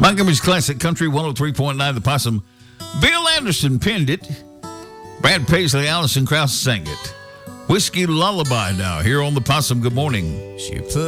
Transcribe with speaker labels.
Speaker 1: Montgomery's Classic Country 103.9 The Possum. Bill Anderson penned it. Brad Paisley, Allison Krauss sang it. Whiskey Lullaby now here on The Possum. Good morning.
Speaker 2: She put